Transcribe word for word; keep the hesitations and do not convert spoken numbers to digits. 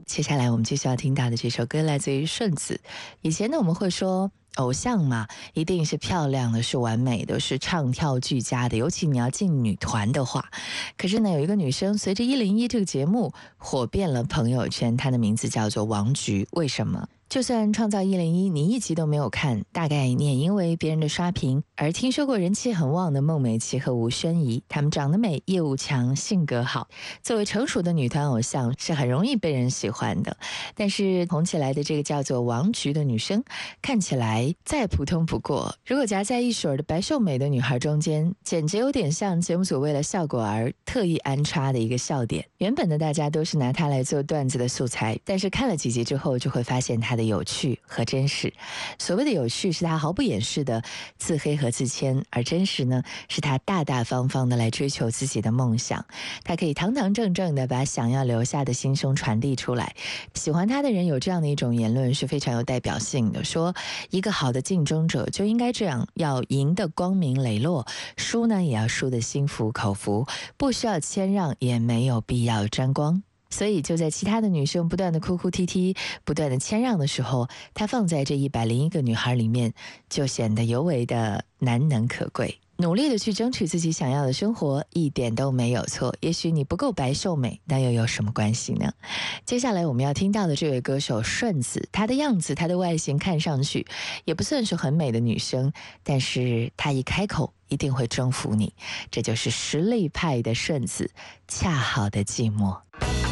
接下来我们继续要听到的这首歌来自于顺子。以前呢，我们会说偶像嘛，一定是漂亮的，是完美的，是唱跳俱佳的，尤其你要进女团的话。可是呢，有一个女生随着一零一这个节目火遍了朋友圈，她的名字叫做王菊。为什么？就算创造一零一你一集都没有看，大概你也因为别人的刷屏而听说过人气很旺的孟美岐和吴宣仪。她们长得美，业务强，性格好，作为成熟的女团偶像是很容易被人喜欢的。但是红起来的这个叫做王菊的女生看起来再普通不过，如果夹在一水儿的白秀美的女孩中间，简直有点像节目组为了效果而特意安插的一个笑点。原本的大家都是拿她来做段子的素材，但是看了几集之后就会发现她的有趣和真实。所谓的有趣是她毫不掩饰的自黑和自谦，而真实呢是她大大方方的来追求自己的梦想。她可以堂堂正正的把想要留下的心声传递出来。喜欢她的人有这样的一种言论是非常有代表性的，说一个好的竞争者就应该这样，要赢得光明磊落，输呢也要输得心服口服，不需要谦让，也没有必要沾光。所以就在其他的女生不断的哭哭啼啼，不断的谦让的时候，她放在这一百零一个女孩里面就显得尤为的难能可贵。努力的去争取自己想要的生活，一点都没有错。也许你不够白秀美，那又有什么关系呢？接下来我们要听到的这位歌手顺子，她的样子，她的外形看上去也不算是很美的女生，但是她一开口一定会征服你。这就是实力派的顺子，恰好的寂寞。